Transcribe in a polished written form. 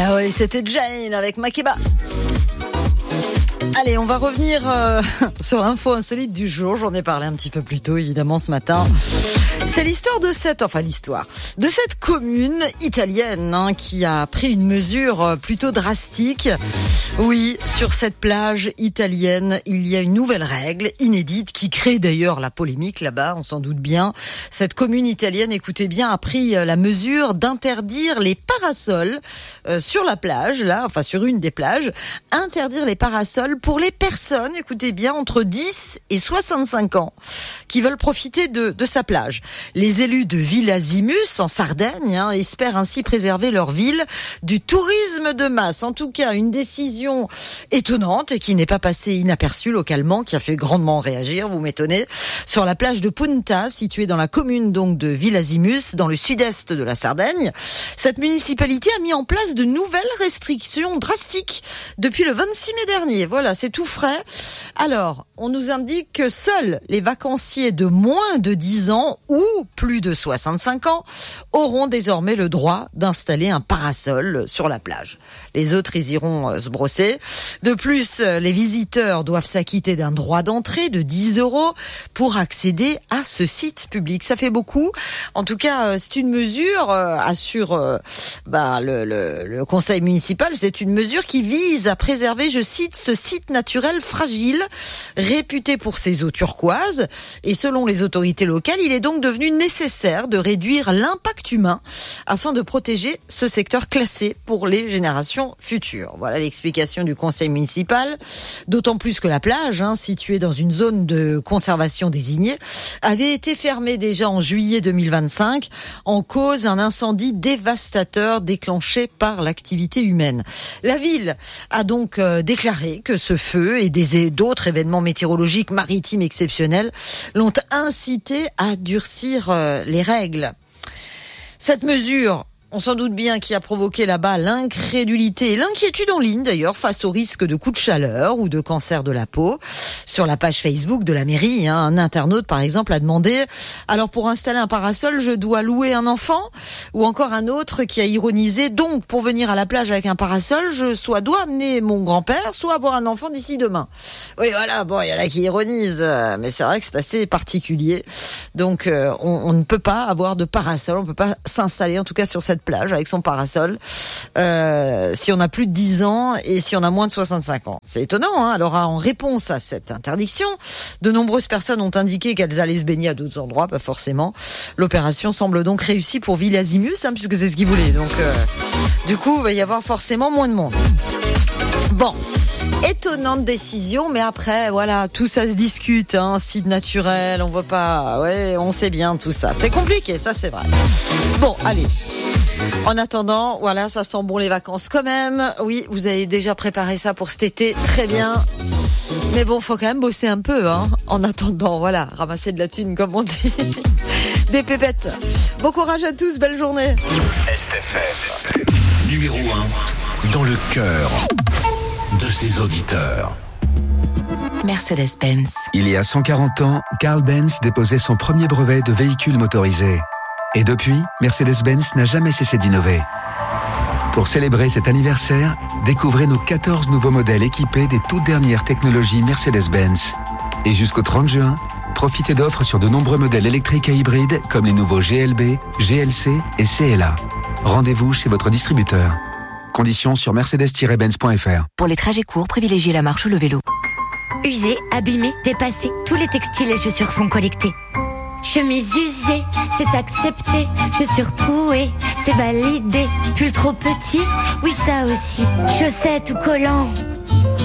Ah oui, c'était Jane avec Makeba. Allez, on va revenir sur l'info insolite du jour. J'en ai parlé un petit peu plus tôt, évidemment, ce matin. C'est l'histoire de cette commune italienne qui a pris une mesure plutôt drastique. Oui, sur cette plage italienne, il y a une nouvelle règle inédite qui crée d'ailleurs la polémique là-bas, on s'en doute bien. Cette commune italienne, écoutez bien, a pris la mesure d'interdire les parasols sur la plage, sur une des plages, interdire les parasols pour les personnes, écoutez bien, entre 10 et 65 ans qui veulent profiter de sa plage. Les élus de Villazimus, en Sardaigne, espèrent ainsi préserver leur ville du tourisme de masse. En tout cas, une décision étonnante et qui n'est pas passée inaperçue localement, qui a fait grandement réagir, vous m'étonnez, sur la plage de Punta, située dans la commune donc de Villazimus, dans le sud-est de la Sardaigne. Cette municipalité a mis en place de nouvelles restrictions drastiques depuis le 26 mai dernier. Voilà, c'est tout frais. Alors, on nous indique que seuls les vacanciers de moins de 10 ans ou plus de 65 ans auront désormais le droit d'installer un parasol sur la plage. Les autres, ils iront se brosser. De plus, les visiteurs doivent s'acquitter d'un droit d'entrée de 10 € pour accéder à ce site public. Ça fait beaucoup. En tout cas, c'est une mesure, assure le conseil municipal, c'est une mesure qui vise à préserver, je cite, ce site naturel fragile, réputé pour ses eaux turquoises. Et selon les autorités locales, il est donc devenu nécessaire de réduire l'impact humain afin de protéger ce secteur classé pour les générations futures. Voilà l'explication du conseil municipal. D'autant plus que la plage, située dans une zone de conservation désignée, avait été fermée déjà en juillet 2025 en cause un incendie dévastateur déclenché par l'activité humaine. La ville a donc déclaré que ce feu et d'autres événements météorologiques maritimes exceptionnels l'ont incité à durcir les règles. Cette mesure, on s'en doute bien, qui a provoqué là-bas l'incrédulité et l'inquiétude en ligne d'ailleurs face au risque de coups de chaleur ou de cancer de la peau. Sur la page Facebook de la mairie, un internaute par exemple a demandé « Alors pour installer un parasol, je dois louer un enfant ?» Ou encore un autre qui a ironisé « Donc pour venir à la plage avec un parasol, je dois amener mon grand-père, soit avoir un enfant d'ici demain. » Oui voilà, bon, il y en a qui ironisent, mais c'est vrai que c'est assez particulier. Donc on ne peut pas avoir de parasol, on ne peut pas s'installer en tout cas sur cette plage avec son parasol si on a plus de 10 ans et si on a moins de 65 ans. C'est étonnant, Alors en réponse à cette interdiction, de nombreuses personnes ont indiqué qu'elles allaient se baigner à d'autres endroits, pas forcément. L'opération semble donc réussie pour Villazimus, puisque c'est ce qu'ils voulaient. Donc du coup, il va y avoir forcément moins de monde. Bon, étonnante décision, mais après, voilà, tout ça se discute, site naturel, on voit pas, on sait bien tout ça. C'est compliqué, ça c'est vrai. Bon, allez. En attendant, voilà, ça sent bon les vacances quand même. Oui, vous avez déjà préparé ça pour cet été, très bien. Mais bon, faut quand même bosser un peu, En attendant, voilà, ramasser de la thune comme on dit. Des pépettes. Bon courage à tous, belle journée. STFM, numéro 1 dans le cœur de ses auditeurs. Mercedes-Benz. Il y a 140 ans, Carl Benz déposait son premier brevet de véhicule motorisé. Et depuis, Mercedes-Benz n'a jamais cessé d'innover. Pour célébrer cet anniversaire, découvrez nos 14 nouveaux modèles équipés des toutes dernières technologies Mercedes-Benz. Et jusqu'au 30 juin, profitez d'offres sur de nombreux modèles électriques et hybrides comme les nouveaux GLB, GLC et CLA. Rendez-vous chez votre distributeur. Conditions sur mercedes-benz.fr. Pour les trajets courts, privilégiez la marche ou le vélo. Usés, abîmés, dépassés, tous les textiles et chaussures sont collectés. Chemise usée, c'est accepté. Chaussures trouées, c'est validé. Pull trop petit, oui ça aussi. Chaussettes ou collants,